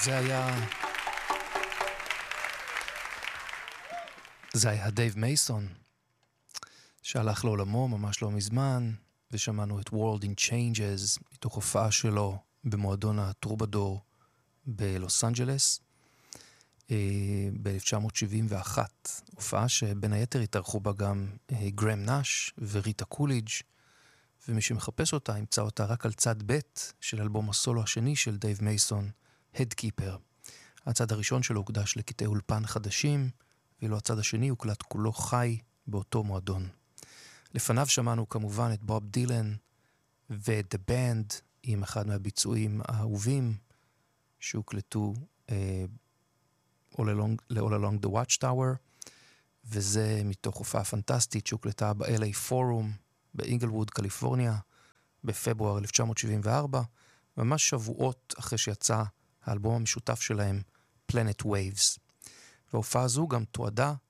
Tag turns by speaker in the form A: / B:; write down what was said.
A: זה היה דייב מייסון, שהלך לעולמו ממש לא מזמן, ושמענו את World in Changes, מתוך הופעה שלו במועדון הטרובדור בלוס אנג'לס, ב-1971, הופעה שבין היתר התארחו בה גם גרם נאש וריטה קוליג', ומי שמחפש אותה ימצא אותה רק על צד ב' של אלבום הסולו השני של דייב מייסון, Headkeeper. הצד הראשון שלו הוקדש לקטעי אולפן חדשים, ואילו הצד השני הוקלט כולו חי באותו מועדון. לפניו שמענו כמובן את בוב דילן ואת The Band, עם אחד מהביצועים האהובים שהוקלטו All Along the Watchtower, וזה מתוך הופעה פנטסטית שהוקלטה ב-LA Forum באינגלווד, קליפורניה, בפברואר 1974, ממש שבועות אחרי שיצא האלבום המשותף שלהם, Planet Waves. וההופעה הזו גם תועדה